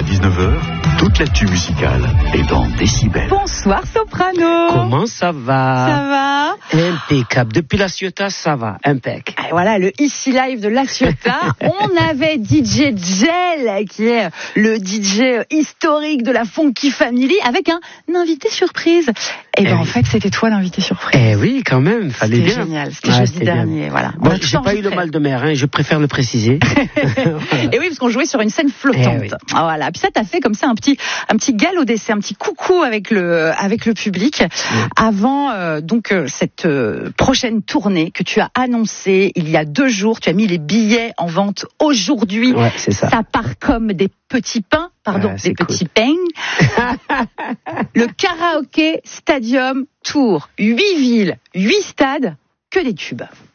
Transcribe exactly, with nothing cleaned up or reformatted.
dix-neuf heures, toute l'actu musicale est dans Décibel. Bonsoir Soprano. Comment ça va? Ça va? Impeccable. Depuis La Ciotat, ça va. Impec. Et voilà, le Ici Live de La Ciotat. On avait D J Gel, qui est le D J historique de la Funky Family, avec un invité surprise. Et ben eh en oui. fait, c'était toi l'invité surprise. Eh oui, quand même, fallait C'était bien. génial, c'était Ouais, jeudi c'était dernier, bien. voilà. Bon, On a j'ai tout pas eu le enregistré. mal de mer, hein, je préfère le préciser. Et oui, parce qu'on jouait sur une scène flottante. Eh oui. Ah, voilà. Puis ça, t'as fait comme ça un petit, un petit galop d'essai, un petit coucou avec le, avec le public, Oui. avant euh, donc euh, cette euh, prochaine tournée que tu as annoncée il y a deux jours. Tu as mis les billets en vente aujourd'hui. Ouais, c'est ça. Ça part comme des petits pains, pardon, Ouais, des c'est petits pains. Le Karaoké Stadium Tour, huit villes, huit stades, que des tubes.